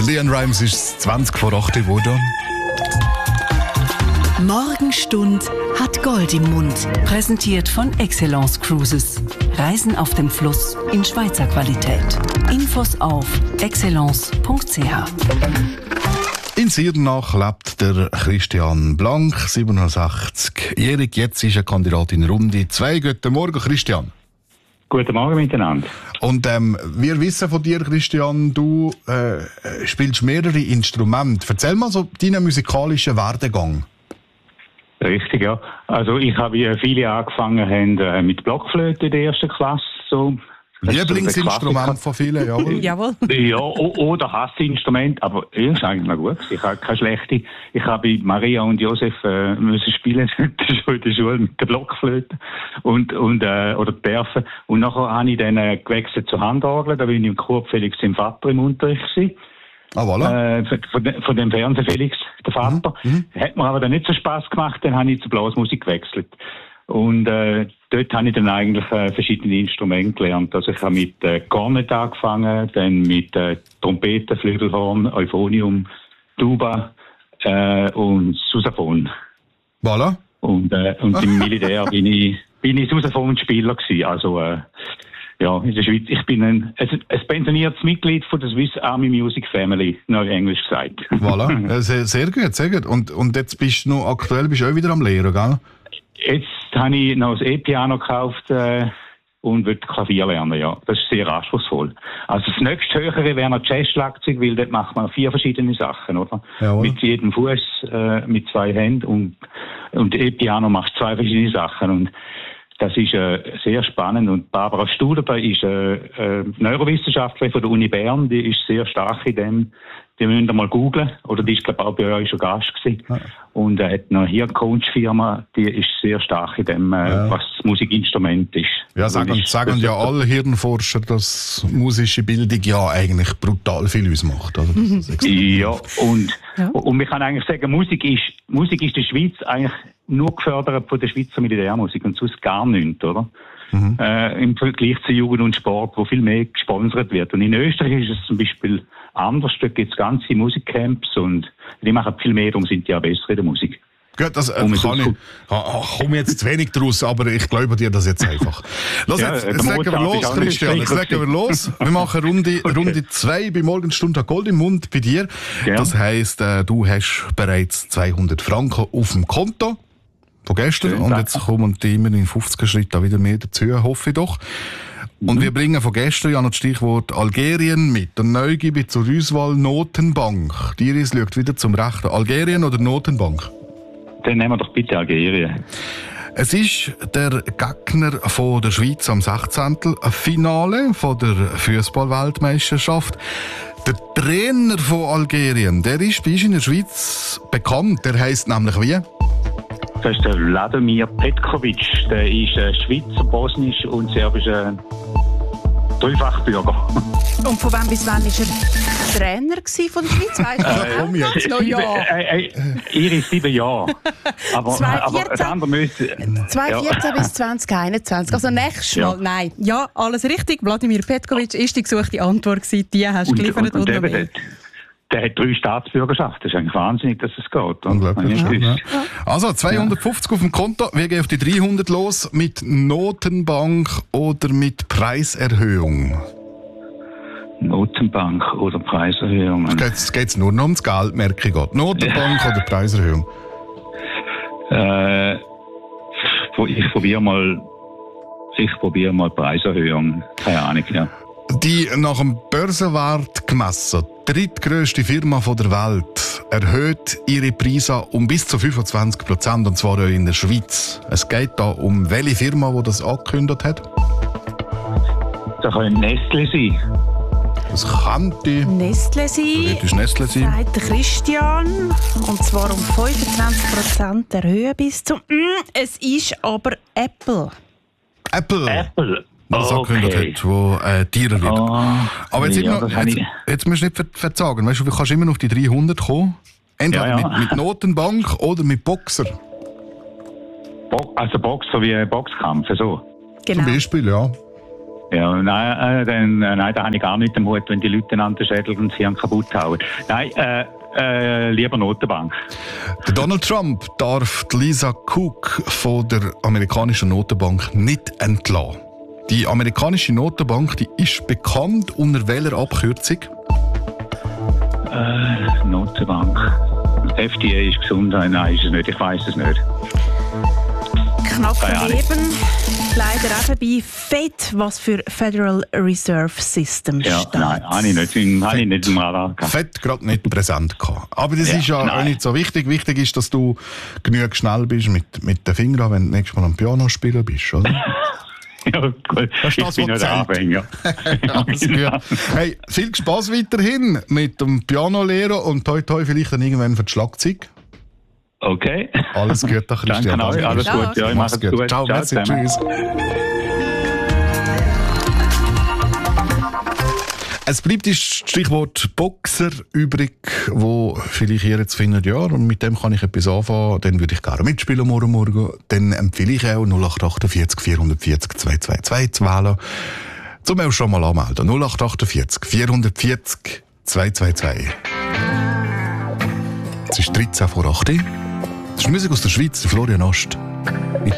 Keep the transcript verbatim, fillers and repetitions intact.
Leon Rimes ist zwanzig vor acht geworden. Morgenstund hat Gold im Mund. Präsentiert von Excellence Cruises. Reisen auf dem Fluss in Schweizer Qualität. Infos auf excellence punkt c h. In Siernach lebt der Christian Blank, siebenundsechzigjährig. Jetzt ist er Kandidat in Runde zwei. Guten Morgen, Christian. Guten Morgen miteinander. Und ähm, wir wissen von dir, Christian, du äh, spielst mehrere Instrumente. Erzähl mal so deinen musikalischen Werdegang. Richtig, ja. Also ich habe, wie viele angefangen haben, mit Blockflöte in der ersten Klasse. So. Lieblingsinstrument von vielen, jawohl. Jawohl. Ja, oder Hassinstrument, aber ja, ist eigentlich noch gut. Ich habe keine schlechte. Ich habe bei Maria und Josef äh, müssen spielen schon in der Schule mit der Blockflöte und und äh, oder die Perfe. Und nachher habe ich dann äh, gewechselt zur Handorgel. Da bin ich im Chor Felix im Vater im Unterricht gewesen. Ah, voilà. Äh, von, von dem Fernseh Felix, der Vater. Mhm. Hat mir aber dann nicht so Spass gemacht, dann habe ich zur Blasmusik gewechselt. Und äh, dort habe ich dann eigentlich äh, verschiedene Instrumente gelernt. Also ich habe mit äh, Kornet angefangen, dann mit äh, Trompete, Flügelhorn, Euphonium, Tuba äh, und Sousaphon. Voilà. Und, äh, und im Militär bin ich, bin ich Sousaphon-Spieler gewesen. Also äh, ja, in der Schweiz. Ich bin ein, ein, ein pensioniertes Mitglied von der Swiss Army Music Family, noch Englisch gesagt. Voilà. Ja, sehr, sehr gut, sehr gut. Und, und jetzt bist du noch aktuell bist du auch wieder am Lehren, gell? Jetzt habe ich noch ein E-Piano gekauft äh, und will Klavier lernen, ja. Das ist sehr anspruchsvoll. Also das nächste Höhere wäre noch Jazz-Schlagzeug, weil dort macht man vier verschiedene Sachen, oder? Jawohl. Mit jedem Fuß, äh, mit zwei Händen und, und E-Piano macht zwei verschiedene Sachen und das ist äh, sehr spannend. Und Barbara Studer ist äh, äh, Neurowissenschaftlerin von der Uni Bern, die ist sehr stark in dem. Die müsst ihr mal googlen. Oder die ist, glaube ich, auch bei euch schon Gast gewesen. Ja. Und er hat eine Hirncoach-Firma, die ist sehr stark in dem, äh, ja. was das Musikinstrument ist. Ja, sagen, ist, sagen ja alle Hirnforscher, dass musische Bildung ja eigentlich brutal viel ausmacht. Also das ist ja, und, ja, und man kann eigentlich sagen, Musik ist, Musik ist in der Schweiz eigentlich nur gefördert von der Schweizer Militärmusik und sonst gar nichts, oder? Mhm. Äh, im Vergleich zu Jugend und Sport, wo viel mehr gesponsert wird. Und in Österreich ist es zum Beispiel anders. Dort gibt es ganze Musikcamps und die machen viel mehr, darum sind die auch besser in der Musik. Gut, das äh, kann ich. Ich komme jetzt zu wenig draus, aber ich glaube dir das jetzt einfach. Lass ja, jetzt, jetzt legen wir los, Christian. Jetzt legen wir los. Wir machen Runde okay. Runde zwei bei Morgenstunde Gold im Mund bei dir. Ja. Das heisst, äh, du hast bereits zweihundert Franken auf dem Konto. Von gestern. Schön, und jetzt kommen die immer in fünfziger Schritten wieder mehr dazu, hoffe ich doch. Und mhm. wir bringen von gestern ja noch das Stichwort Algerien mit. Der Neugier zur Auswahl Notenbank. Die Iris schaut wieder zum Rechten. Algerien oder Notenbank? Dann nehmen wir doch bitte Algerien. Es ist der Gegner von der Schweiz am sechzehnten Finale von der Fußball-Weltmeisterschaft. Der Trainer von Algerien, der ist bei uns in der Schweiz bekannt. Der heisst nämlich wie? Das ist der Vladimir Petkovic. Der ist äh, Schweizer, bosnisch und serbischer Dreifachbürger. Und von wann bis wann war er Trainer von der Schweiz? Weißt du, komm jetzt. noch ja. Äh, äh, Iris sieben Jahre. Aber, aber das andere müsste... zweitausendvierzehn ja. bis zwanzig einundzwanzig. Also nächstes Mal, ja. nein. Ja, alles richtig. Wladimir Petkovic ist die gesuchte Antwort gewesen. Die hast du geliefert. Und, und, und der, der hat drei Staatsbürgerschaften. Das ist eigentlich wahnsinnig, dass es geht. Unglaublich. Ja. Ja. Also zweihundertfünfzig ja. auf dem Konto. Wir gehen auf die dreihundert los. Mit Notenbank oder mit Preiserhöhung? Notenbank oder Preiserhöhung? Jetzt geht es nur noch ums Geld, merke ich gerade. Notenbank ja. oder Preiserhöhung? Äh, ich probiere mal, ich probiere mal Preiserhöhung. Keine Ahnung, ja. Die nach dem Börsenwert gemessen drittgrösste Firma der Welt erhöht ihre Preise um bis zu fünfundzwanzig Prozent, und zwar auch in der Schweiz. Es geht da um welche Firma, die das angekündigt hat? Das kann Nestle sein. Das könnte Nestle sein. Das Nestle sein. Sagt der Christian. Und zwar um fünfundzwanzig Prozent erhöhen bis zum... Mm, es ist aber Apple. Apple. Apple. Was okay. angekündigt hat, wo äh, teurer wird. Oh, aber jetzt, ja, noch, jetzt, jetzt musst du nicht ver verzagen. Weißt du, du kannst immer noch auf die dreihundert kommen. Entweder ja, ja. Mit, mit Notenbank oder mit Boxer. Bo also Boxer wie Boxkampf, so. Genau. Zum Beispiel, ja. Ja, nein, äh, dann, äh, nein, da habe ich gar nicht den Mut, wenn die Leute einander schädeln und das Hirn kaputt hauen. Nein, äh, äh, lieber Notenbank. Der Donald Trump darf die Lisa Cook von der amerikanischen Notenbank nicht entlassen. Die amerikanische Notenbank, die ist bekannt unter welcher Abkürzung? Äh, Notenbank. F D A ist gesund, nein, ist es nicht, ich weiss es nicht. Knapp daneben, leider eben bei F E D, was für Federal Reserve System ja, steht. Nein, habe ich nicht, habe ich nicht im Radar gehabt. F E D gerade nicht präsent gehabt. Aber das Ja, ist ja nein. auch nicht so wichtig. Wichtig ist, dass du genügend schnell bist mit, mit den Fingern, wenn du nächstes Mal am Piano spielen bist, oder? Ja, gut. Das ist Ich das, bin was nicht zählt. Anfänger. Alles gut. Hey, viel Spaß weiterhin mit dem Pianolehrer und toi toi vielleicht dann irgendwann für das Schlagzeug. Okay. Alles Gute, Christian. Danke euch, alles Ciao. gut. Ja, ich Mach's mache es gut. gut. Ciao, merci, zusammen. tschüss. Es bleibt das Stichwort Boxer übrig, wo vielleicht ihr jetzt findet, ja, mit dem kann ich etwas anfangen, dann würde ich gerne mitspielen morgen Morgen. Dann empfehle ich auch null acht achtundvierzig vierhundertvierzig zweihundertzweiundzwanzig zu wählen. Zum auch schon mal anmelden. null acht achtundvierzig vierhundertvierzig zweihundertzweiundzwanzig. Es ist dreizehn vor acht. Das ist Musik aus der Schweiz, der Florian Ost. Mit